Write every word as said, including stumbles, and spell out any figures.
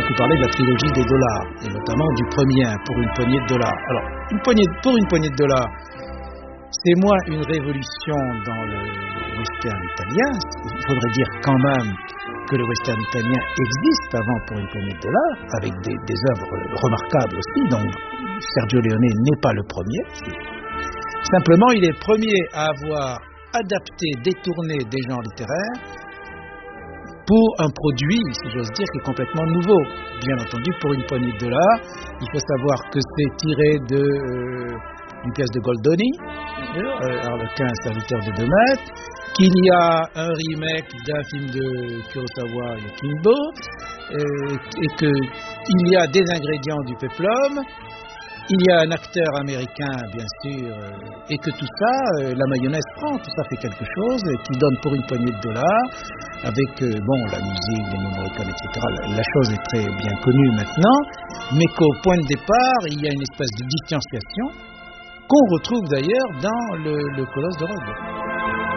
beaucoup parlé de la trilogie des dollars, et notamment du premier, pour une poignée de dollars. Alors, une poignée, pour une poignée de dollars, c'est moins une révolution dans le western italien. Il faudrait dire quand même que le western italien existe avant pour une poignée de dollars, avec des, des œuvres remarquables aussi, donc Sergio Leone n'est pas le premier. Simplement, il est le premier à avoir adapté, détourné des genres littéraires pour un produit, si j'ose dire, qui est complètement nouveau. Bien entendu, pour une poignée de dollars, il faut savoir que c'est tiré de, euh, une pièce de Goldoni, euh, Harlequin, serviteur de Demet, qu'il y a un remake d'un film de Kurosawa, Yokimbo, euh, et qu'il y a des ingrédients du peplum. Il y a un acteur américain, bien sûr, euh, et que tout ça, euh, la mayonnaise prend, tout ça fait quelque chose, euh, qui donne pour une poignée de dollars, avec, euh, bon, la musique, les Morricone, et cetera. La, la chose est très bien connue maintenant, mais qu'au point de départ, il y a une espèce de distanciation qu'on retrouve d'ailleurs dans le, le Colosse de Rhodes.